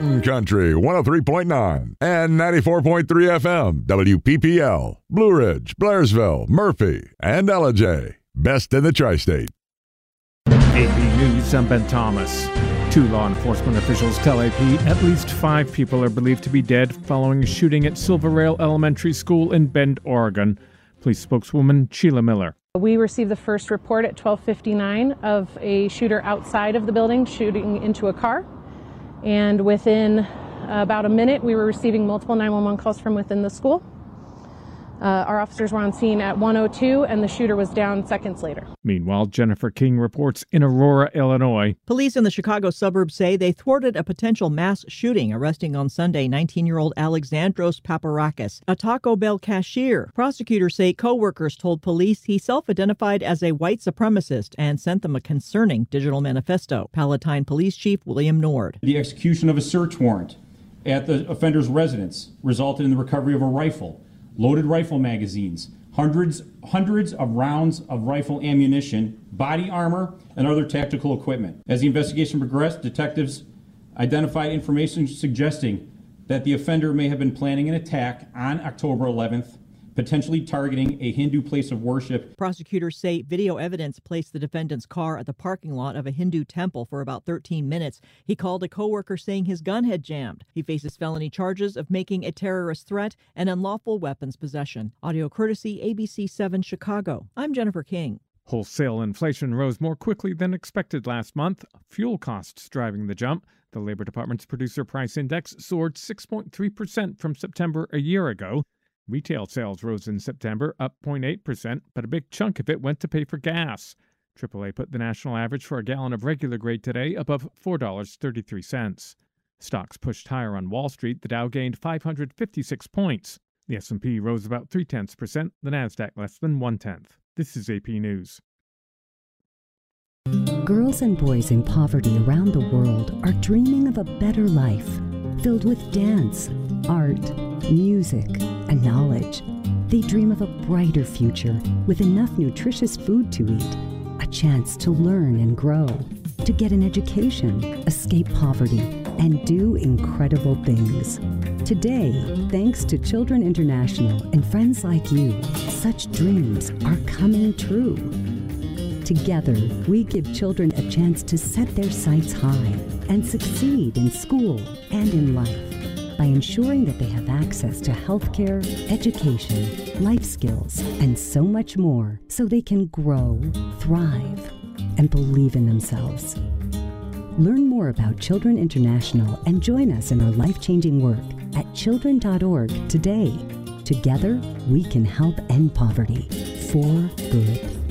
Mountain Country 103.9 and 94.3 FM WPPL, Blue Ridge, Blairsville, Murphy, and Ellijay. Best in the tri-state. AP News, I'm Ben Thomas. 2 law enforcement officials tell AP at least 5 people are believed to be dead following a shooting at Silver Rail Elementary School in Bend, Oregon. Police spokeswoman Sheila Miller. We received the first report at 12:59 of a shooter outside of the building shooting into a car. And within about a minute, we were receiving multiple 911 calls from within the school. Our officers were on scene at 1:02, and the shooter was down seconds later. Meanwhile, Jennifer King reports in Aurora, Illinois. Police in the Chicago suburbs say they thwarted a potential mass shooting, arresting on Sunday 19-year-old Alexandros Paparakis, a Taco Bell cashier. Prosecutors say co-workers told police he self-identified as a white supremacist and sent them a concerning digital manifesto. Palatine Police Chief William Nord. The execution of a search warrant at the offender's residence resulted in the recovery of a rifle, loaded rifle magazines, hundreds of rounds of rifle ammunition, body armor, and other tactical equipment. As the investigation progressed, detectives identified information suggesting that the offender may have been planning an attack on October 11th, potentially targeting a Hindu place of worship. Prosecutors say video evidence placed the defendant's car at the parking lot of a Hindu temple for about 13 minutes. He called a coworker saying his gun had jammed. He faces felony charges of making a terrorist threat and unlawful weapons possession. Audio courtesy ABC 7 Chicago. I'm Jennifer King. Wholesale inflation rose more quickly than expected last month. Fuel costs driving the jump. The Labor Department's Producer Price Index soared 6.3% from September a year ago. Retail sales rose in September, up 0.8%, but a big chunk of it went to pay for gas. AAA put the national average for a gallon of regular grade today above $4.33. Stocks pushed higher on Wall Street. The Dow gained 556 points. The S&P rose about 0.3%, the Nasdaq less than 0.1. This is AP News. Girls and boys in poverty around the world are dreaming of a better life, filled with dance, art, music, and knowledge. They dream of a brighter future with enough nutritious food to eat, a chance to learn and grow, to get an education, escape poverty, and do incredible things. Today, thanks to Children International and friends like you, such dreams are coming true. Together, we give children a chance to set their sights high and succeed in school and in life by ensuring that they have access to healthcare, education, life skills, and so much more so they can grow, thrive, and believe in themselves. Learn more about Children International and join us in our life-changing work at children.org today. Together, we can help end poverty for good.